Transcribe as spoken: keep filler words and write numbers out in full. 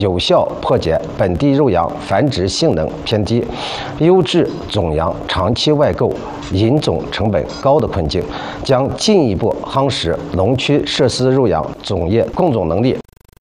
有效破解本地肉羊繁殖性能偏低、优质种羊长期外购、引种成本高的困境，将进一步夯实农区设施肉羊种业供种能力。